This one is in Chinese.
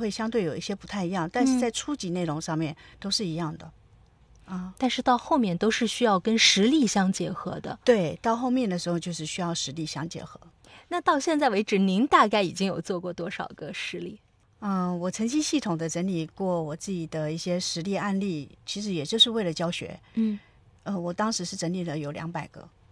会相对有一些不太一样，但是在初级内容上面都是一样的。 但是到后面都是需要跟实力相结合的。 对，到后面的时候就是需要实力相结合。 那到现在为止，您大概已经有做过多少个实例？ 我曾经系统的整理过我自己的一些实例案例，其实也就是为了教学。我当时是整理了有200个。